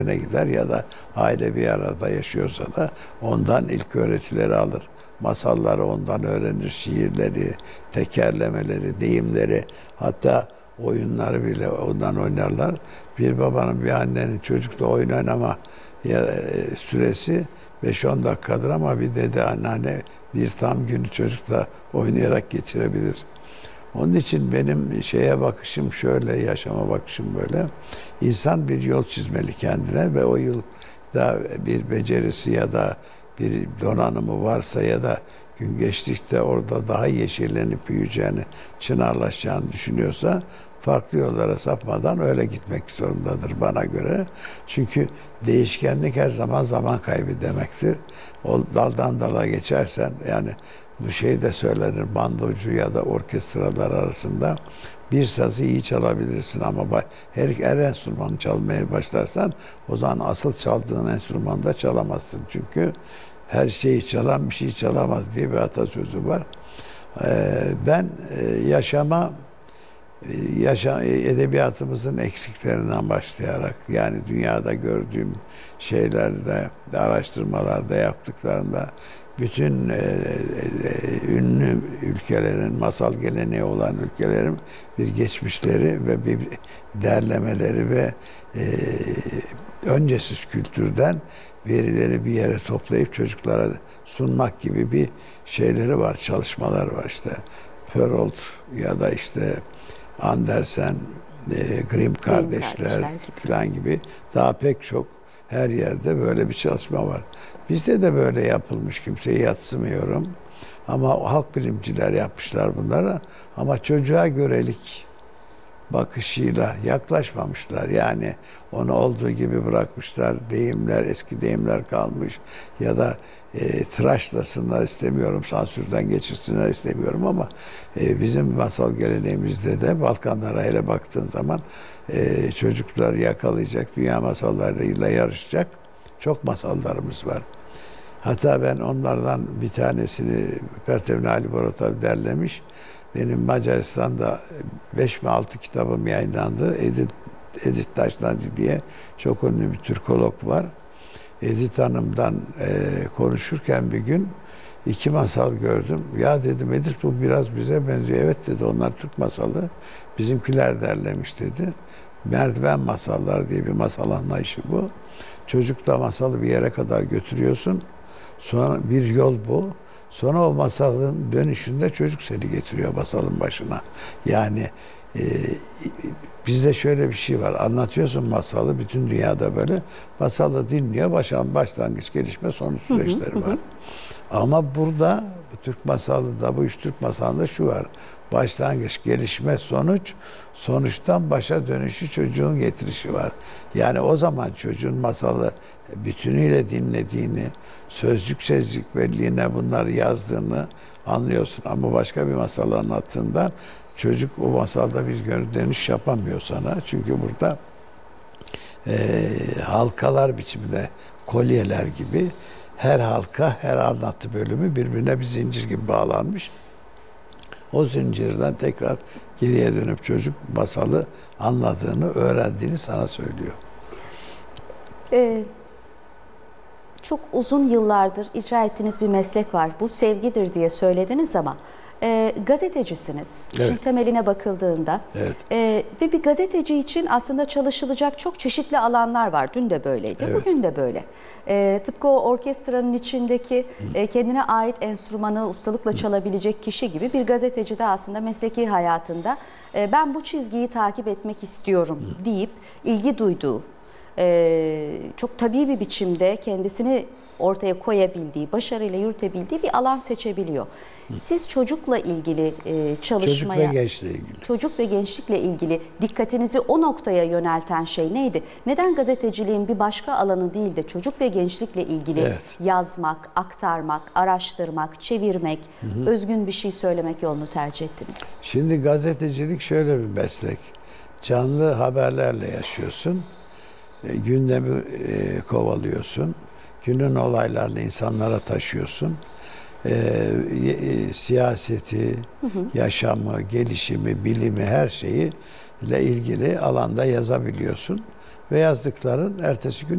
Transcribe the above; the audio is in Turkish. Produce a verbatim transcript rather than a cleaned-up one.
gider ya da aile bir arada yaşıyorsa da ondan ilk öğretileri alır. Masalları ondan öğrenir, şiirleri, tekerlemeleri, deyimleri, hatta oyunları bile ondan oynarlar. Bir babanın, bir annenin çocukla oyun oynama ya, e, süresi beş on dakikadır ama bir dede, anneanne bir tam günü çocukla oynayarak geçirebilir. Onun için benim şeye bakışım şöyle, yaşama bakışım böyle. İnsan bir yol çizmeli kendine ve o yolda bir becerisi ya da bir donanımı varsa ya da gün geçtikçe orada daha yeşillenip büyüyeceğini, çınarlaşacağını düşünüyorsa farklı yollara sapmadan öyle gitmek zorundadır bana göre. Çünkü değişkenlik her zaman zaman kaybı demektir. O daldan dala geçersen, yani bu şey de söylenir bandocu ya da orkestralar arasında, bir sazı iyi çalabilirsin ama her, her enstrümanı çalmaya başlarsan o zaman asıl çaldığın enstrümanı da çalamazsın. Çünkü her şeyi çalan bir şey çalamaz diye bir atasözü var. Ee, ben e, yaşama yaşa, edebiyatımızın eksiklerinden başlayarak, yani dünyada gördüğüm şeylerde, araştırmalarda yaptıklarında bütün e, e, ünlü ülkelerin, masal geleneği olan ülkelerin bir geçmişleri ve bir derlemeleri ve e, öncesiz kültürden verileri bir yere toplayıp çocuklara sunmak gibi bir şeyleri var, çalışmalar var işte. Perrault ya da işte Andersen, e, Grimm kardeşler falan gibi daha pek çok her yerde böyle bir çalışma var. Bizde de böyle yapılmış, kimseyi yadsımıyorum. Ama halk bilimciler yapmışlar bunları. Ama çocuğa görelik bakışıyla yaklaşmamışlar. Yani onu olduğu gibi bırakmışlar. Deyimler, eski deyimler kalmış. Ya da e, tıraşlasınlar istemiyorum, sansürden geçirsinler istemiyorum ama e, bizim masal geleneğimizde de Balkanlara hele baktığın zaman e, çocuklar yakalayacak, dünya masallarıyla yarışacak çok masallarımız var. Hatta ben onlardan bir tanesini Pertevne Ali Borotal derlemiş. Benim Macaristan'da beş mi altı kitabım yayınlandı. Edith, Edith Taşlancı diye çok ünlü bir Türkolog var. Edith Hanım'dan e, konuşurken bir gün iki masal gördüm. Ya dedim, Edith bu biraz bize benziyor. Evet dedi, onlar Türk masalı. Bizimkiler derlemiş dedi. Merdiven masallar diye bir masal anlayışı bu. Çocukla masalı bir yere kadar götürüyorsun. Sonra bir yol bu. Sonra o masalın dönüşünde çocuk seni getiriyor masalın başına. Yani e, bizde şöyle bir şey var. Anlatıyorsun masalı, bütün dünyada böyle. Masalı dinliyor, başan, başlangıç, gelişme, sonuç süreçleri var. Ama burada bu Türk masalında, bu üç Türk masalında şu var. Başlangıç, gelişme, sonuç, sonuçtan başa dönüşü çocuğun getirişi var. Yani o zaman çocuğun masalı bütünüyle dinlediğini, sözcük sözcük belliğine bunları yazdığını anlıyorsun. Ama başka bir masal anlattığında çocuk o masalda bir dönüş yapamıyor sana. Çünkü burada e, halkalar biçiminde, kolyeler gibi her halka, her anlatı bölümü birbirine bir zincir gibi bağlanmış. O zincirden tekrar geriye dönüp çocuk masalı anladığını, öğrendiğini sana söylüyor. Ee, çok uzun yıllardır icra ettiğiniz bir meslek var. Bu sevgidir diye söylediniz ama e, gazetecisiniz. Evet. Şimdi temeline bakıldığında. Evet. E, ve bir gazeteci için aslında çalışılacak çok çeşitli alanlar var. Dün de böyleydi, Evet. bugün de böyle. E, tıpkı o orkestranın içindeki e, kendine ait enstrümanı ustalıkla çalabilecek kişi gibi bir gazeteci de aslında mesleki hayatında e, ben bu çizgiyi takip etmek istiyorum deyip ilgi duyduğu, Ee, çok tabii bir biçimde kendisini ortaya koyabildiği, başarıyla yürütebildiği bir alan seçebiliyor. Siz çocukla ilgili e, çalışmaya, çocuk ve gençle ilgili. Çocuk ve gençlikle ilgili dikkatinizi o noktaya yönelten şey neydi? Neden gazeteciliğin bir başka alanı değil de çocuk ve gençlikle ilgili evet. yazmak, aktarmak, araştırmak, çevirmek, hı hı. özgün bir şey söylemek yolunu tercih ettiniz? Şimdi gazetecilik şöyle bir meslek. Canlı haberlerle yaşıyorsun. E, gündemi e, kovalıyorsun. Günün olaylarını insanlara taşıyorsun. E, e, siyaseti, hı hı. yaşamı, gelişimi, bilimi, her şeyi ile ilgili alanda yazabiliyorsun. Ve yazdıkların ertesi gün